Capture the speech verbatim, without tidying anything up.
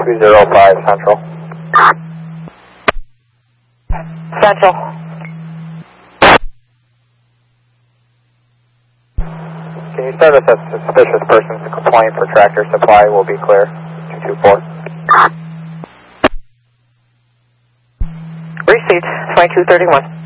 two zero five Central. Central. Can you service a suspicious person's complaint for tractor supply? Will be clear. two two four. Received, twenty-two thirty-one.